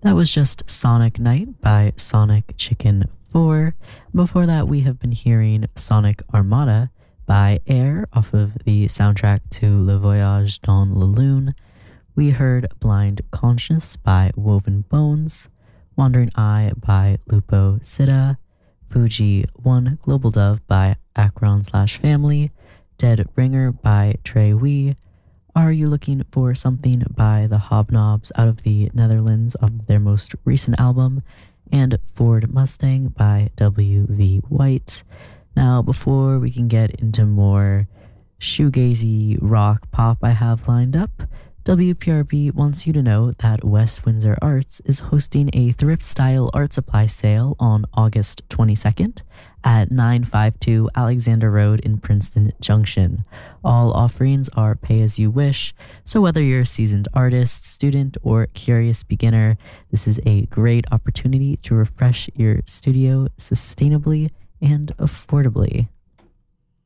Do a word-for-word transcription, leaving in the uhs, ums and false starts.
That was just Sonic Night by Sonic Chicken four. Before that, we have been hearing Sonic Armada by Air off of the soundtrack to Le Voyage dans la Lune. We heard Blind Conscious by Woven Bones, Wandering Eye by Lupo Sida, Fuji One Global Dove by Akron slash Family, Dead Ringer by Trey Wee, Are You Looking for Something by the Hobnobs out of the Netherlands of their most recent album, and Ford Mustang by W V White. Now, before we can get into more shoegazy rock pop I have lined up, W P R B wants you to know that West Windsor Arts is hosting a thrift-style art supply sale on August twenty-second at nine fifty-two Alexander Road in Princeton Junction. All offerings are pay-as-you-wish, so whether you're a seasoned artist, student, or curious beginner, this is a great opportunity to refresh your studio sustainably and affordably.